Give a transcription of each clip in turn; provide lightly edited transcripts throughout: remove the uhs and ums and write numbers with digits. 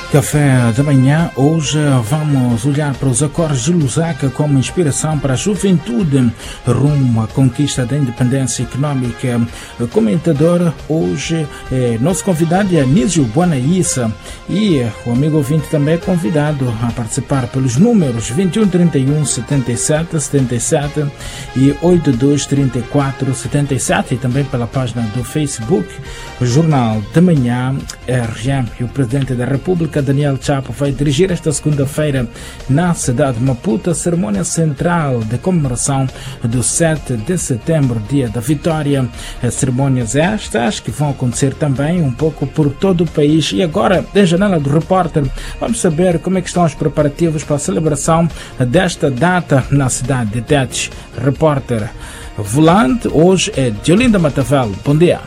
Café da manhã. Hoje vamos olhar para os acordos de Lusaka como inspiração para a juventude rumo à conquista da independência econômica. O comentador hoje, nosso convidado é Anísio Bonaissa, e o amigo ouvinte também é convidado a participar pelos números 21 31 77 77 e 82 34 77 e também pela página do Facebook, o Jornal da Manhã RGM. E o Presidente da República, Daniel Chapo, vai dirigir esta segunda-feira na cidade de Maputo a cerimônia central de comemoração do 7 de setembro, dia da vitória. As cerimônias estas que vão acontecer também um pouco por todo o país. E agora, da janela do repórter, vamos saber como é que estão os preparativos para a celebração desta data na cidade de Tete. Repórter volante hoje é Diolinda Matavel. Bom dia.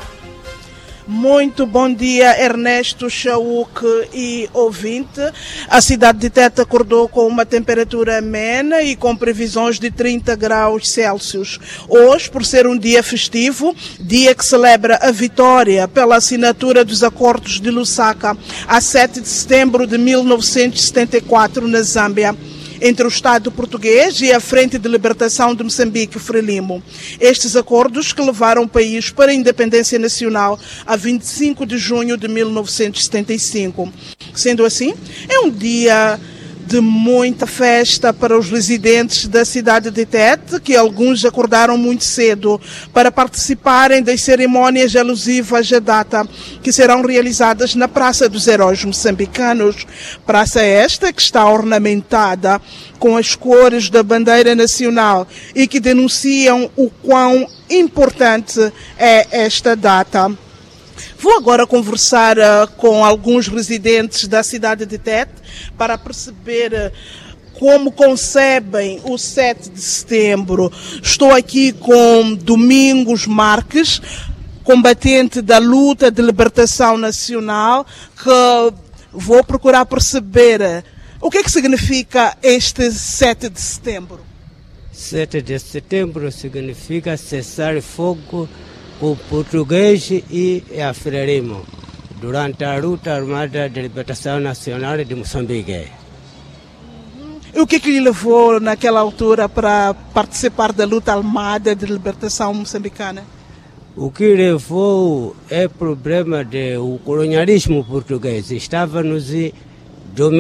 Muito bom dia, Ernesto Chauk e ouvinte. A cidade de Tete acordou com uma temperatura amena e com previsões de 30 graus Celsius. Hoje, por ser um dia festivo, dia que celebra a vitória pela assinatura dos acordos de Lusaka a 7 de setembro de 1974 na Zâmbia, entre o Estado português e a Frente de Libertação de Moçambique, Frelimo. Estes acordos que levaram o país para a independência nacional a 25 de junho de 1975. Sendo assim, é um dia de muita festa para os residentes da cidade de Tete, que alguns acordaram muito cedo para participarem das cerimônias alusivas à data, que serão realizadas na Praça dos Heróis Moçambicanos. Praça esta que está ornamentada com as cores da bandeira nacional e que denunciam o quão importante é esta data. Vou agora conversar com alguns residentes da cidade de Tete para perceber como concebem o 7 de setembro. Estou aqui com Domingos Marques, combatente da luta de libertação nacional, que vou procurar perceber o que é que significa este 7 de setembro. 7 de setembro significa cessar fogo o português e a Frelimo durante a luta armada de libertação nacional de Moçambique. E o que lhe levou naquela altura para participar da luta armada de libertação moçambicana? O que levou é o problema do colonialismo português. Estava nos dominando